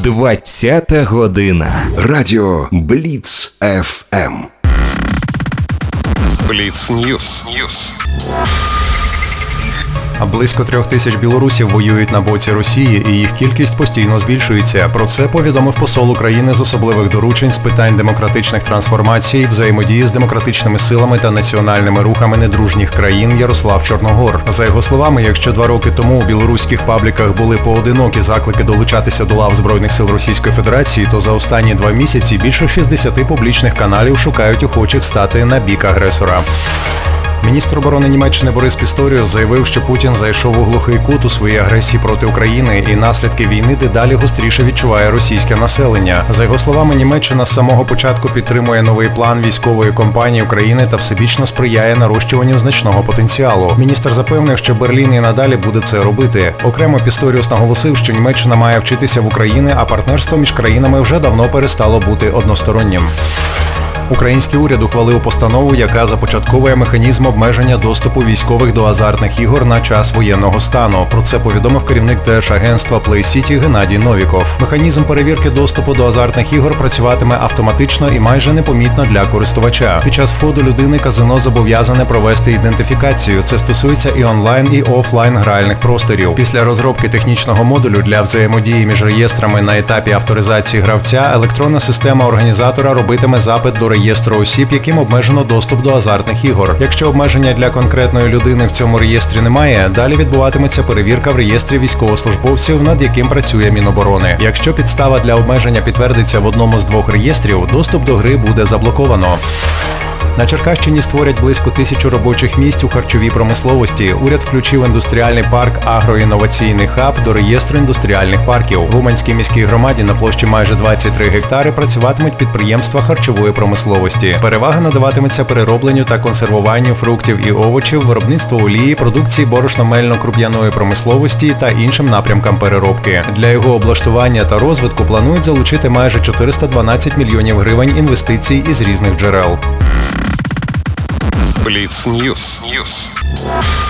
20-та година. Радіо Бліц ФМ. Бліц Ньюс. Близько 3000 білорусів воюють на боці Росії, і їх кількість постійно збільшується. Про це повідомив посол України з особливих доручень з питань демократичних трансформацій, взаємодії з демократичними силами та національними рухами недружніх країн Ярослав Чорногор. За його словами, якщо 2 роки тому у білоруських пабліках були поодинокі заклики долучатися до лав Збройних сил Російської Федерації, то за останні 2 місяці більше 60 публічних каналів шукають охочих стати на бік агресора. Міністр оборони Німеччини Борис Пісторіус заявив, що Путін зайшов у глухий кут у своїй агресії проти України, і наслідки війни дедалі гостріше відчуває російське населення. За його словами, Німеччина з самого початку підтримує новий план військової кампанії України та всебічно сприяє нарощуванню значного потенціалу. Міністр запевнив, що Берлін і надалі буде це робити. Окремо Пісторіус наголосив, що Німеччина має вчитися в України, а партнерство між країнами вже давно перестало бути одностороннім. Український уряд ухвалив постанову, яка започатковує механізм обмеження доступу військових до азартних ігор на час воєнного стану. Про це повідомив керівник Держагентства Play City Геннадій Новіков. Механізм перевірки доступу до азартних ігор працюватиме автоматично і майже непомітно для користувача. Під час входу людини казино зобов'язане провести ідентифікацію. Це стосується і онлайн, і офлайн гральних просторів. Після розробки технічного модулю для взаємодії між реєстрами на етапі авторизації гравця, електронна система організатора робитиме запит до реєстру осіб, яким обмежено доступ до азартних ігор. Якщо обмеження для конкретної людини в цьому реєстрі немає, далі відбуватиметься перевірка в реєстрі військовослужбовців, над яким працює Міноборони. Якщо підстава для обмеження підтвердиться в одному з 2 реєстрів, доступ до гри буде заблоковано. На Черкащині створять близько 1000 робочих місць у харчовій промисловості. Уряд включив індустріальний парк «Агроінноваційний хаб» до реєстру індустріальних парків. В Уманській міській громаді на площі майже 23 гектари працюватимуть підприємства харчової промисловості. Перевага надаватиметься переробленню та консервуванню фруктів і овочів, виробництву олії, продукції борошно-мельно-круп'яної промисловості та іншим напрямкам переробки. Для його облаштування та розвитку планують залучити майже 412 мільйонів гривень інвестицій із різних джерел. Бліц Ньюс.